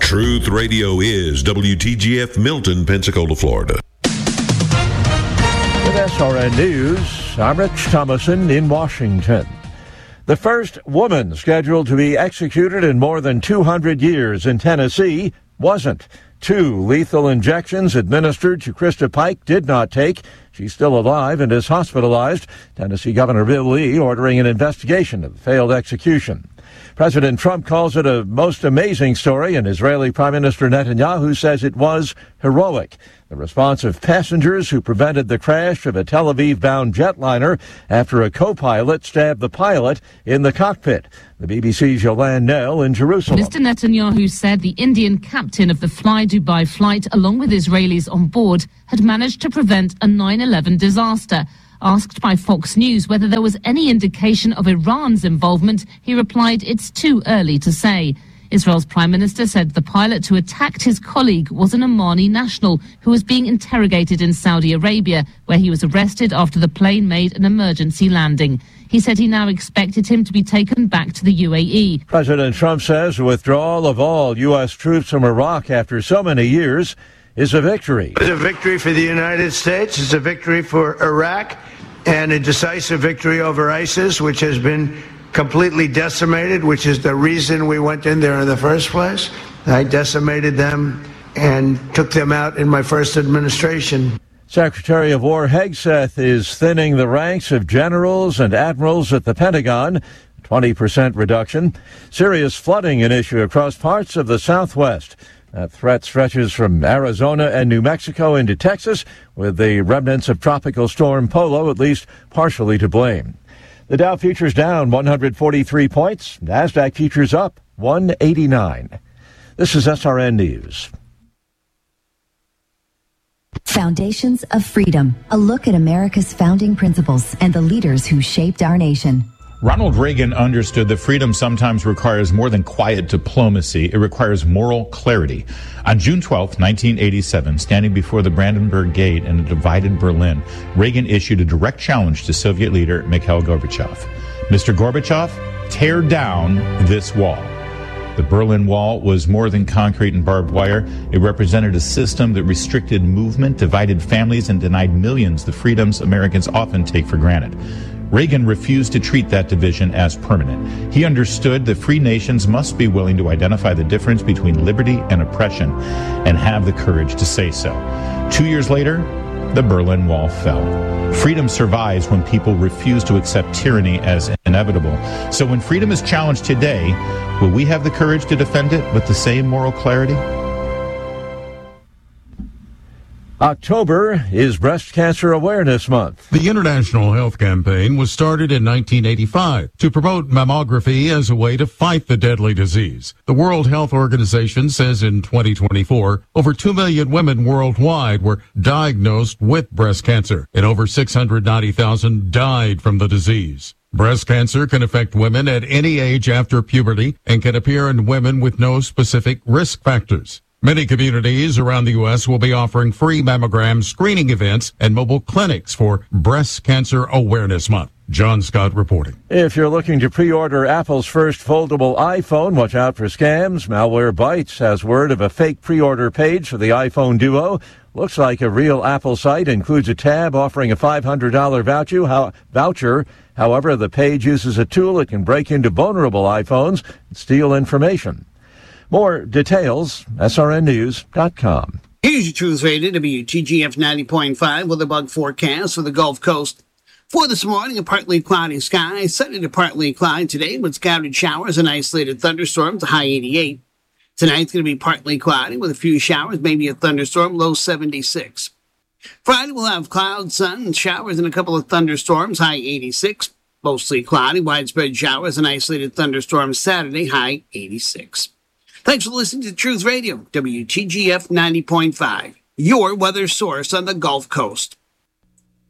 Truth Radio is WTGF Milton, Pensacola, Florida. With SRN News, I'm Rich Thomason in Washington. The first woman scheduled to be executed in more than 200 years in Tennessee wasn't. 2 lethal injections administered to Krista Pike did not take. She's still alive and is hospitalized. Tennessee Governor Bill Lee ordering an investigation of the failed execution. President Trump calls it a most amazing story, and Israeli Prime Minister Netanyahu says it was heroic. The response of passengers who prevented the crash of a Tel Aviv-bound jetliner after a co-pilot stabbed the pilot in the cockpit. The BBC's Yolande Nell in Jerusalem. Mr. Netanyahu said the Indian captain of the Fly Dubai flight, along with Israelis on board, had managed to prevent a 9/11 disaster. Asked by Fox News whether there was any indication of Iran's involvement, he replied, "It's too early to say." Israel's prime minister said the pilot who attacked his colleague was an Omani national who was being interrogated in Saudi Arabia, where he was arrested after the plane made an emergency landing. He said he now expected him to be taken back to the UAE. President Trump says the withdrawal of all U.S. troops from Iraq after so many years is a victory. It's a victory for the United States. It's a victory for Iraq and a decisive victory over ISIS, which has been completely decimated, which is the reason we went in there in the first place. I decimated them and took them out in my first administration. Secretary of War Hegseth is thinning the ranks of generals and admirals at the Pentagon. 20% reduction. Serious flooding an issue across parts of the Southwest. That threat stretches from Arizona and New Mexico into Texas, with the remnants of Tropical Storm Polo at least partially to blame. The Dow futures down 143 points. NASDAQ futures up 189. This is SRN News. Foundations of Freedom, a look at America's founding principles and the leaders who shaped our nation. Ronald Reagan understood that freedom sometimes requires more than quiet diplomacy. It requires moral clarity. On June 12, 1987, standing before the Brandenburg Gate in a divided Berlin, Reagan issued a direct challenge to Soviet leader Mikhail Gorbachev. Mr. Gorbachev, tear down this wall. The Berlin Wall was more than concrete and barbed wire. It represented a system that restricted movement, divided families, and denied millions the freedoms Americans often take for granted. Reagan refused to treat that division as permanent. He understood that free nations must be willing to identify the difference between liberty and oppression and have the courage to say so. 2 years later, the Berlin Wall fell. Freedom survives when people refuse to accept tyranny as inevitable. So when freedom is challenged today, will we have the courage to defend it with the same moral clarity? October is Breast Cancer Awareness Month. The International Health Campaign was started in 1985 to promote mammography as a way to fight the deadly disease. The World Health Organization says in 2024, over 2 million women worldwide were diagnosed with breast cancer, and over 690,000 died from the disease. Breast cancer can affect women at any age after puberty and can appear in women with no specific risk factors. Many communities around the U.S. will be offering free mammogram screening events and mobile clinics for Breast Cancer Awareness Month. John Scott reporting. If you're looking to pre-order Apple's first foldable iPhone, watch out for scams. Malwarebytes has word of a fake pre-order page for the iPhone Duo. Looks like a real Apple site, includes a tab offering a $500 voucher. However, the page uses a tool that can break into vulnerable iPhones and steal information. More details, srnnews.com. Here's your Truth Radio, WTGF 90.5 with a bug forecast for the Gulf Coast. For this morning, a partly cloudy sky, sunny to partly cloudy today with scattered showers and isolated thunderstorms, high 88. Tonight's going to be partly cloudy with a few showers, maybe a thunderstorm, low 76. Friday, we'll have clouds, sun, showers, and a couple of thunderstorms, high 86. Mostly cloudy, widespread showers and isolated thunderstorms Saturday, high 86. Thanks for listening to Truth Radio, WTGF 90.5, your weather source on the Gulf Coast.